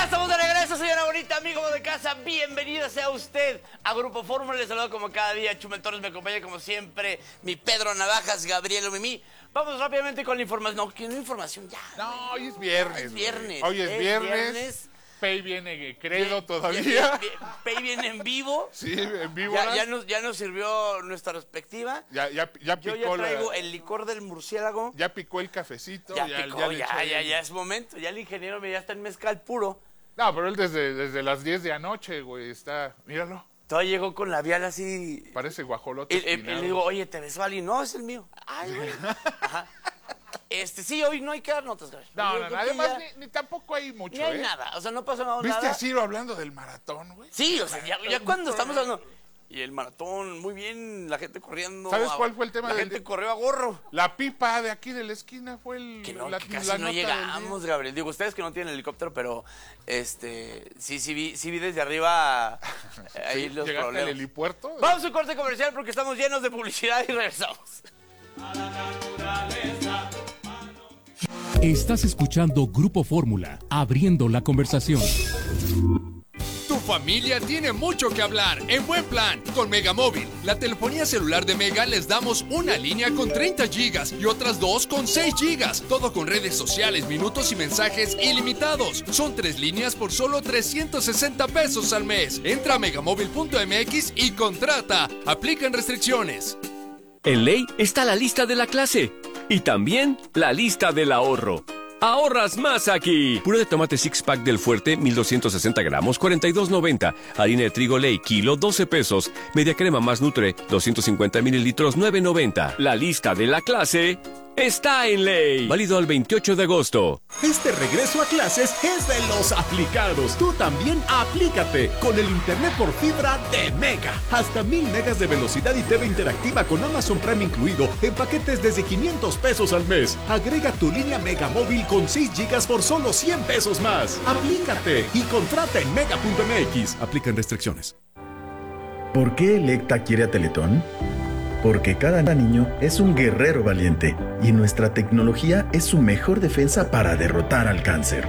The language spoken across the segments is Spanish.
estamos de regreso, señora bonita, amigo de casa. Bienvenido sea usted a Grupo Fórmula. Les saludo como cada día. Chumel Torres me acompaña como siempre. Mi Pedro Navajas, Gabriel Mimi. Vamos rápidamente con la información. No, ¿qué información ya? No, hoy es viernes. Es viernes. Hoy es viernes. Pei viene credo todavía. Pei viene en vivo. Sí, en vivo. Ya nos sirvió nuestra respectiva. Ya picó. Yo ya traigo el licor del murciélago. Ya picó el cafecito. Ya es momento. Ya el ingeniero ya está en mezcal puro. No, pero él desde las 10 de anoche, güey, está... Míralo. Todavía llegó con labial así... Parece guajolote y le digo, oye, ¿te besó alguien? No, es el mío. Ay, güey. Ajá. Sí, hoy no hay que dar notas, güey. No, además ni tampoco hay mucho, ni hay nada, o sea, no pasó nada. ¿Viste a Ciro hablando del maratón, güey? Sí, o sea, ya cuando estamos hablando... Y el maratón, muy bien, la gente corriendo. ¿Sabes cuál fue el tema? La gente corrió a gorro. La pipa de aquí de la esquina fue el... Que casi no llegamos, Gabriel. Digo, ustedes que no tienen helicóptero, pero sí vi desde arriba ahí los problemas. ¿Al helipuerto? Vamos a un corte comercial porque estamos llenos de publicidad y regresamos. Estás escuchando Grupo Fórmula, abriendo la conversación. Tu familia tiene mucho que hablar en buen plan con Megamóvil. La telefonía celular de Mega les damos una línea con 30 gigas y otras dos con 6 gigas. Todo con redes sociales, minutos y mensajes ilimitados. Son 3 líneas por solo 360 pesos al mes. Entra a megamóvil.mx y contrata. Aplican restricciones. En Ley está la lista de la clase y también la lista del ahorro. ¡Ahorras más aquí! Puré de tomate six pack del Fuerte, 1260 gramos, 42.90. Harina de trigo Ley, kilo, 12 pesos. Media crema más Nutre, 250 mililitros, 9.90. La lista de la clase está en Ley. Válido al 28 de agosto. Este regreso a clases es de los aplicados. Tú también aplícate con el internet por fibra de Mega. Hasta 1000 megas de velocidad y TV interactiva con Amazon Prime incluido en paquetes desde 500 pesos al mes. Agrega tu línea Mega Móvil con 6 gigas por solo 100 pesos más. Aplícate y contrata en mega.mx. Aplican restricciones. ¿Por qué Electa quiere a Teletón? Porque cada niño es un guerrero valiente y nuestra tecnología es su mejor defensa para derrotar al cáncer.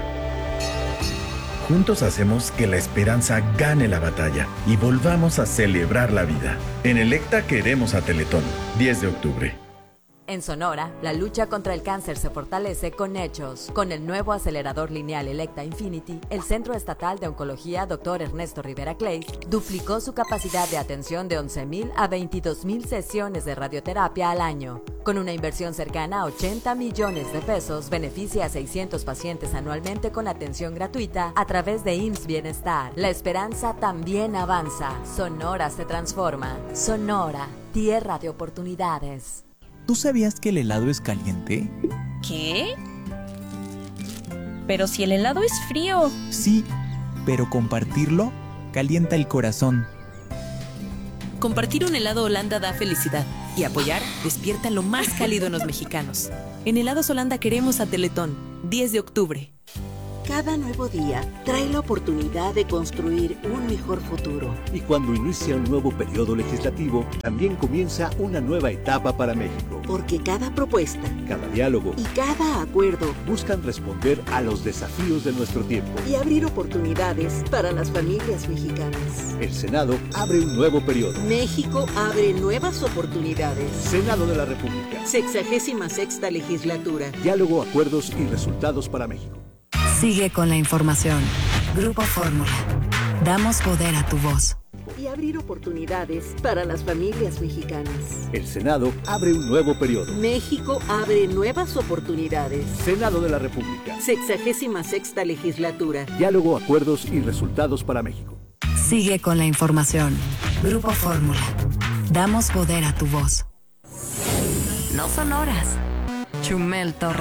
Juntos hacemos que la esperanza gane la batalla y volvamos a celebrar la vida. En Electa queremos a Teletón. 10 de octubre. En Sonora, la lucha contra el cáncer se fortalece con hechos. Con el nuevo acelerador lineal Electa Infinity, el Centro Estatal de Oncología Dr. Ernesto Rivera Clays duplicó su capacidad de atención de 11,000 a 22,000 sesiones de radioterapia al año. Con una inversión cercana a 80 millones de pesos, beneficia a 600 pacientes anualmente con atención gratuita a través de IMSS Bienestar. La esperanza también avanza. Sonora se transforma. Sonora, tierra de oportunidades. ¿Tú sabías que el helado es caliente? ¿Qué? Pero si el helado es frío. Sí, pero compartirlo calienta el corazón. Compartir un helado Holanda da felicidad y apoyar despierta lo más cálido en los mexicanos. En Helados Holanda queremos a Teletón, 10 de octubre. Cada nuevo día trae la oportunidad de construir un mejor futuro. Y cuando inicia un nuevo periodo legislativo, también comienza una nueva etapa para México. Porque cada propuesta, cada diálogo y cada acuerdo buscan responder a los desafíos de nuestro tiempo y abrir oportunidades para las familias mexicanas. El Senado abre un nuevo periodo. México abre nuevas oportunidades. Senado de la República. 66ª legislatura. Diálogo, acuerdos y resultados para México. Sigue con la información. Grupo Fórmula. Damos poder a tu voz. Y abrir oportunidades para las familias mexicanas. El Senado abre un nuevo periodo. México abre nuevas oportunidades. Senado de la República. 66ª legislatura. Diálogo, acuerdos y resultados para México. Sigue con la información. Grupo Fórmula. Damos poder a tu voz. No son horas. Chumel Torres.